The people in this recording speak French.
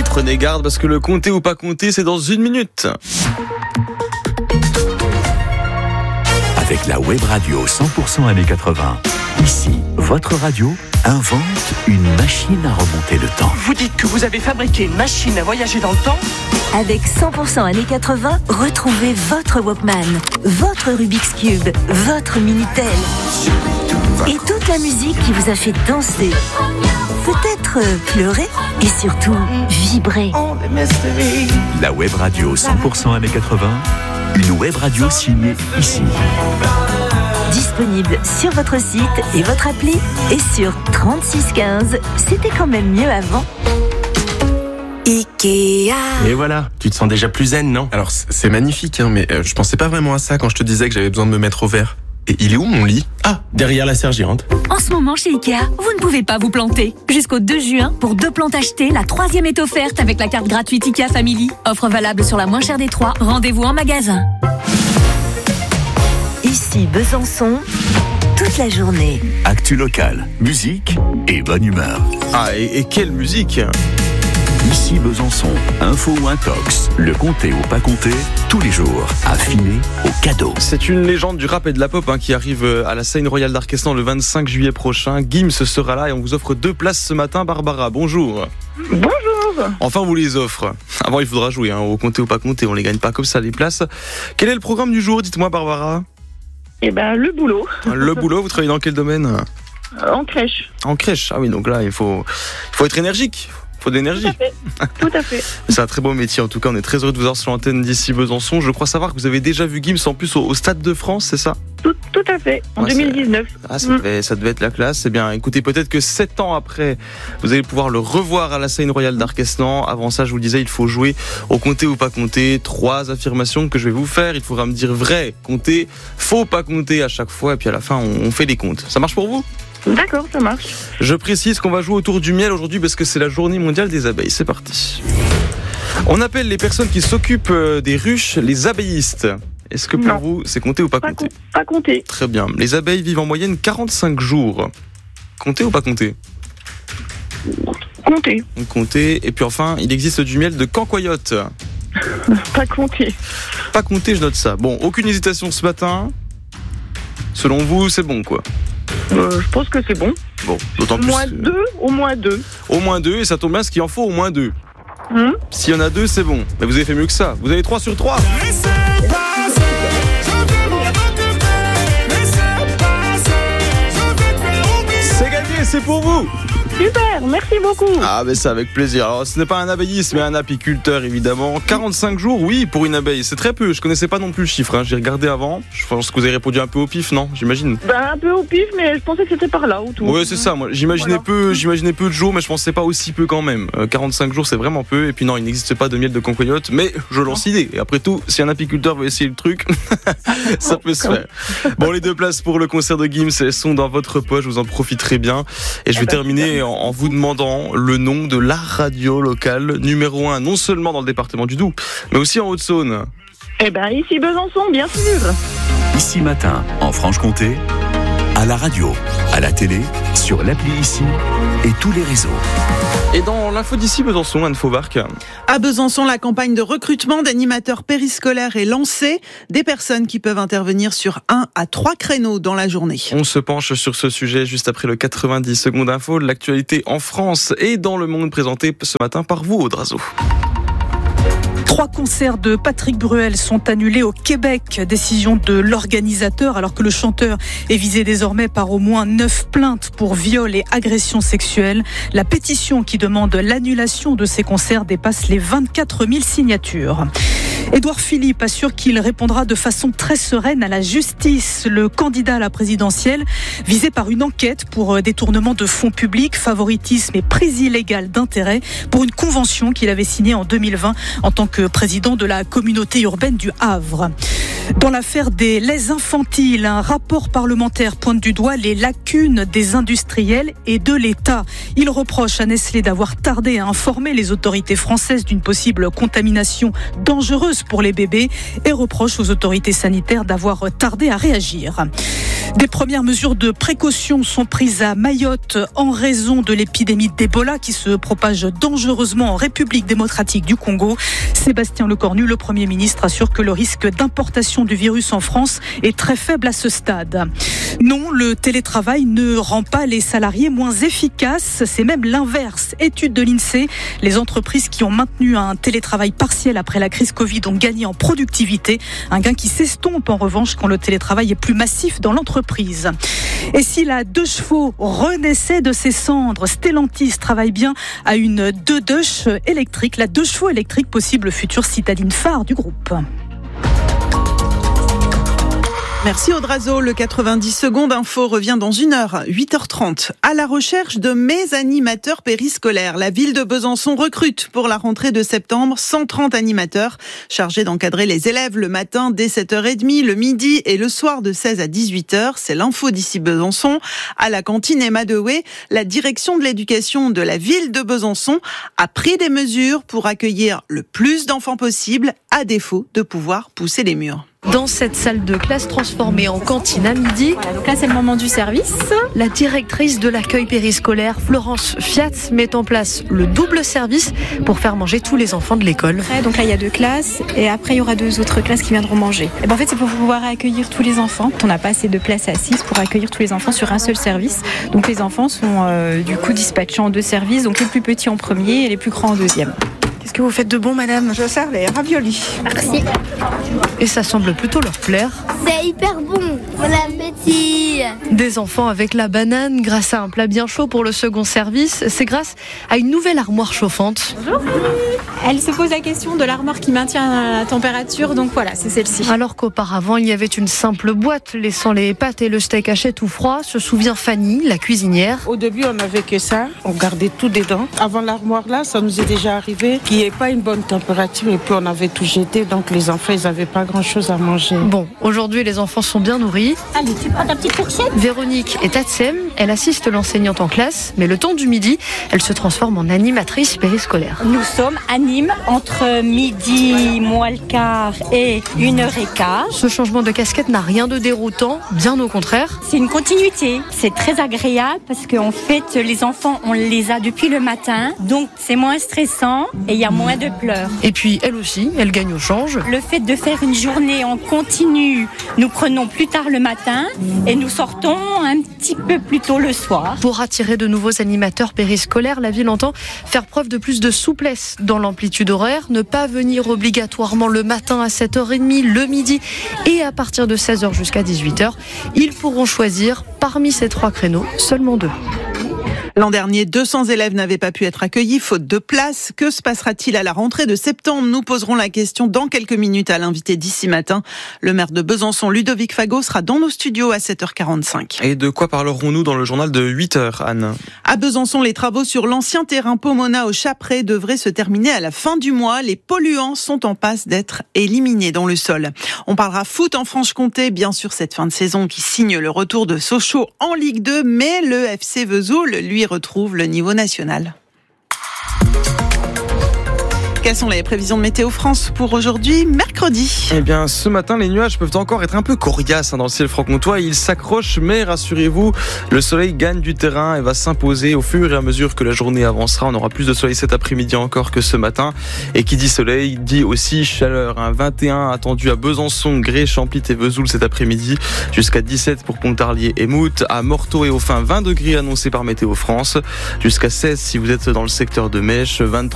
prenez garde parce que le compter ou pas compter, c'est dans 1 minute. Avec la web radio 100% années 80, ici, votre radio invente une machine à remonter le temps. Vous dites que vous avez fabriqué une machine à voyager dans le temps ? Avec 100% années 80, retrouvez votre Walkman, votre Rubik's Cube, votre Minitel et toute la musique qui vous a fait danser, peut-être pleurer et surtout vibrer. La web radio 100% années 80, une web radio signée ici. Disponible sur votre site et votre appli et sur 3615. C'était quand même mieux avant. Ikea. Et voilà, tu te sens déjà plus zen, non ? Alors c'est magnifique, mais je pensais pas vraiment à ça quand je te disais que j'avais besoin de me mettre au vert. Et il est où mon lit ? Ah, derrière la sergérante. En ce moment chez Ikea, vous ne pouvez pas vous planter. Jusqu'au 2 juin, pour 2 plantes achetées, la 3e est offerte avec la carte gratuite Ikea Family. Offre valable sur la moins chère des 3. Rendez-vous en magasin. Ici Besançon, toute la journée. Actu locale, musique et bonne humeur. Ah, et quelle musique ! Ici Besançon, info ou intox, le compter ou pas compter, tous les jours, affiné au cadeau. C'est une légende du rap et de la pop qui arrive à la scène royale d'Arquestan le 25 juillet prochain. Gims sera là et on vous offre 2 places ce matin. Barbara, bonjour. Bonjour. Enfin, on vous les offre. Avant, il faudra jouer, au compter ou pas compter. On les gagne pas comme ça, les places. Quel est le programme du jour ? Dites-moi, Barbara. Eh ben, le boulot. Le boulot, vous travaillez dans quel domaine ? En crèche. En crèche, ah oui, donc là, il faut être énergique. Il faut de l'énergie. Tout à fait. C'est un très beau métier, en tout cas, on est très heureux de vous avoir sur l'antenne d'ici Besançon. Je crois savoir que vous avez déjà vu Gims en plus au Stade de France, c'est ça ? Tout à fait, en 2019. Ça devait être la classe. C'est bien. Écoutez, peut-être que 7 ans après, vous allez pouvoir le revoir à la scène royale d'Arquestan. Avant ça, je vous le disais, il faut jouer au compter ou pas compter. 3 affirmations que je vais vous faire. Il faudra me dire vrai, compter, faux, pas compter à chaque fois. Et puis à la fin, on fait les comptes. Ça marche pour vous ? D'accord, ça marche. Je précise qu'on va jouer autour du miel aujourd'hui parce que c'est la journée mondiale des abeilles. C'est parti. On appelle les personnes qui s'occupent des ruches les abéillistes. Est-ce que pour vous, c'est compter ou pas compter ? Pas compter. Très bien. Les abeilles vivent en moyenne 45 jours. Compter ou pas compter ? Compter. Compter. Et puis enfin, il existe du miel de cancoyote. Pas compter. Pas compter, je note ça. Bon, aucune hésitation ce matin. Selon vous, c'est bon, quoi. Je pense que c'est bon. Bon, d'autant plus. Au moins 2. Au moins 2, et ça tombe bien, ce qu'il en faut au moins 2. S'il y en a 2, c'est bon. Mais vous avez fait mieux que ça. Vous avez 3 sur 3. C'est gagné, c'est pour vous. Super, merci beaucoup. Ah, mais c'est avec plaisir. Alors, ce n'est pas un abeilliste, mais un apiculteur, évidemment. 45 jours, oui, pour une abeille. C'est très peu. Je connaissais pas non plus le chiffre. J'ai regardé avant. Je pense que vous avez répondu un peu au pif, non ? J'imagine. Un peu au pif, mais je pensais que c'était par là ou tout. Oui, c'est ça. Moi, j'imaginais peu de jours, mais je pensais pas aussi peu quand même. 45 jours, c'est vraiment peu. Et puis non, il n'existe pas de miel de cancoyote, mais je lance l'idée. Et après tout, si un apiculteur veut essayer le truc, ça peut se faire. Bon, les 2 places pour le concert de Gims, elles sont dans votre poche. Vous en profiterez bien. Et je vais terminer en vous demandant le nom de la radio locale numéro 1, non seulement dans le département du Doubs, mais aussi en Haute-Saône. Eh ben, ici Besançon, bien sûr. Ici matin, en Franche-Comté, à la radio, à la télé, sur l'appli Ici et tous les réseaux. Et dans l'info d'ici Besançon, Anne Fauvarc. À Besançon, la campagne de recrutement d'animateurs périscolaires est lancée. Des personnes qui peuvent intervenir sur 1 à 3 créneaux dans la journée. On se penche sur ce sujet juste après le 90 secondes info. L'actualité en France et dans le monde présentée ce matin par vous, Audrazo. 3 concerts de Patrick Bruel sont annulés au Québec. Décision de l'organisateur alors que le chanteur est visé désormais par au moins 9 plaintes pour viol et agression sexuelle. La pétition qui demande l'annulation de ces concerts dépasse les 24 000 signatures. Édouard Philippe assure qu'il répondra de façon très sereine à la justice. Le candidat à la présidentielle visé par une enquête pour détournement de fonds publics, favoritisme et prise illégale d'intérêt pour une convention qu'il avait signée en 2020 en tant que président de la communauté urbaine du Havre. Dans l'affaire des laits infantiles, un rapport parlementaire pointe du doigt les lacunes des industriels et de l'État. Il reproche à Nestlé d'avoir tardé à informer les autorités françaises d'une possible contamination dangereuse dangereuses pour les bébés et reproche aux autorités sanitaires d'avoir tardé à réagir. Des premières mesures de précaution sont prises à Mayotte en raison de l'épidémie d'Ebola qui se propage dangereusement en République démocratique du Congo. Sébastien Lecornu, le Premier ministre, assure que le risque d'importation du virus en France est très faible à ce stade. Non, le télétravail ne rend pas les salariés moins efficaces, c'est même l'inverse. Étude de l'INSEE, les entreprises qui ont maintenu un télétravail partiel après la crise Covid ont gagné en productivité, un gain qui s'estompe en revanche quand le télétravail est plus massif dans l'entreprise. Et si la 2 chevaux renaissait de ses cendres, Stellantis travaille bien à une 2 électrique, la 2 chevaux électrique, possible future citadine phare du groupe. Merci Audrazo. Le 90 secondes info revient dans 1 heure, 8h30. À la recherche de mes animateurs périscolaires, la ville de Besançon recrute pour la rentrée de septembre 130 animateurs chargés d'encadrer les élèves le matin dès 7h30, le midi et le soir de 16 à 18h. C'est l'info d'ici Besançon. À la cantine Emma Dewey, la direction de l'éducation de la ville de Besançon a pris des mesures pour accueillir le plus d'enfants possible, à défaut de pouvoir pousser les murs. Dans cette salle de classe transformée en cantine à midi, donc là c'est le moment du service. La directrice de l'accueil périscolaire, Florence Fiat, met en place le double service pour faire manger tous les enfants de l'école. Donc là il y a 2 classes et après il y aura 2 autres classes qui viendront manger. Et en fait c'est pour pouvoir accueillir tous les enfants. On n'a pas assez de place assise pour accueillir tous les enfants sur un seul service. Donc les enfants sont du coup dispatchés en 2 services, donc les plus petits en premier et les plus grands en deuxième. Qu'est-ce que vous faites de bon, madame ? Je sers les raviolis. Merci. Et ça semble plutôt leur plaire. C'est hyper bon. Bon appétit. Des enfants avec la banane grâce à un plat bien chaud pour le second service. C'est grâce à une nouvelle armoire chauffante. Bonjour. Elle se pose la question de l'armoire qui maintient la température, donc voilà, c'est celle-ci. Alors qu'auparavant, il y avait une simple boîte laissant les pâtes et le steak haché tout froid, se souvient Fanny, la cuisinière. Au début, on n'avait que ça, on gardait tout dedans. Avant l'armoire là, ça nous est déjà arrivé qu'il n'y ait pas une bonne température et puis on avait tout jeté, donc les enfants, ils n'avaient pas grand-chose à manger. Bon, aujourd'hui, les enfants sont bien nourris. Allez, tu prends ta petite fourchette. Véronique est Tatsem, elle assiste l'enseignante en classe, mais le temps du midi, elle se transforme en animatrice périscolaire. Nous sommes à Nîmes entre midi, moins le quart et 1h15. Ce changement de casquette n'a rien de déroutant, bien au contraire. C'est une continuité, c'est très agréable parce qu'en fait, les enfants, on les a depuis le matin, donc c'est moins stressant et il y a moins de pleurs. Et puis, elle aussi, elle gagne au change. Le fait de faire une journée en continu, nous prenons plus tard le matin et nous sortons un petit peu plus tôt le soir. Pour attirer de nouveaux animateurs périscolaires, la ville entend faire preuve de plus de souplesse dans l'amplitude horaire, ne pas venir obligatoirement le matin à 7h30, le midi et à partir de 16h jusqu'à 18h. Ils pourront choisir parmi ces 3 créneaux seulement 2. L'an dernier, 200 élèves n'avaient pas pu être accueillis faute de place. Que se passera-t-il à la rentrée de septembre ? Nous poserons la question dans quelques minutes à l'invité d'ici matin. Le maire de Besançon, Ludovic Fagot, sera dans nos studios à 7h45. Et de quoi parlerons-nous dans le journal de 8h, Anne ? À Besançon, les travaux sur l'ancien terrain Pomona au Chapré devraient se terminer à la fin du mois. Les polluants sont en passe d'être éliminés dans le sol. On parlera foot en Franche-Comté, bien sûr cette fin de saison qui signe le retour de Sochaux en Ligue 2, mais le FC Vesoul, lui, retrouve le niveau national. Quelles sont les prévisions de Météo France pour aujourd'hui, mercredi ? Eh bien, ce matin, les nuages peuvent encore être un peu coriaces dans le ciel franc-comtois. Ils s'accrochent, mais rassurez-vous, le soleil gagne du terrain et va s'imposer au fur et à mesure que la journée avancera. On aura plus de soleil cet après-midi encore que ce matin. Et qui dit soleil, dit aussi chaleur. 21 attendu à Besançon, Gré, Champlit et Vesoul cet après-midi. Jusqu'à 17 pour Pontarlier et Mout. À Morteau et Aufin, 20 degrés annoncés par Météo France. Jusqu'à 16 si vous êtes dans le secteur de Mèche. 23